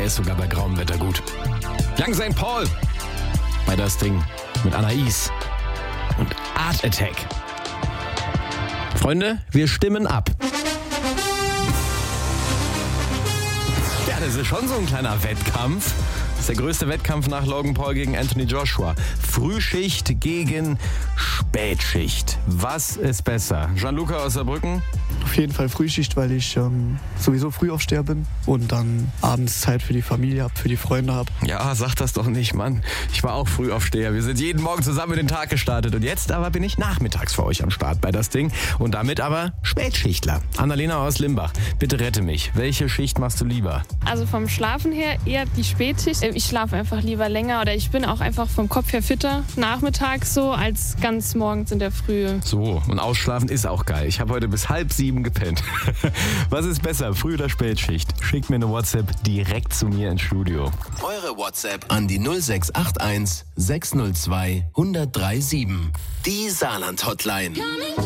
Der ist sogar bei grauem Wetter gut. Young St. Paul bei das Ding mit Anais und Art Attack. Freunde, wir stimmen ab. Ja, das ist schon so ein kleiner Wettkampf. Das ist der größte Wettkampf nach Logan Paul gegen Anthony Joshua. Frühschicht gegen Spätschicht. Was ist besser? Gianluca aus Saarbrücken? Auf jeden Fall Frühschicht, weil ich sowieso Frühaufsteher bin und dann abends Zeit für die Familie habe, für die Freunde habe. Ja, sag das doch nicht, Mann. Ich war auch Frühaufsteher. Wir sind jeden Morgen zusammen in den Tag gestartet. Und jetzt aber bin ich nachmittags für euch am Start bei das Ding. Und damit aber Spätschichtler. Annalena aus Limbach, bitte rette mich. Welche Schicht machst du lieber? Also vom Schlafen her eher die Spätschicht. Ich schlafe einfach lieber länger oder ich bin auch einfach vom Kopf her fitter nachmittags so als ganz morgens in der Früh. So, und ausschlafen ist auch geil. Ich habe heute bis 6:30 gepennt. Was ist besser, Früh- oder Spätschicht? Schickt mir eine WhatsApp direkt zu mir ins Studio. Eure WhatsApp an die 0681 602 1037. Die Saarland-Hotline.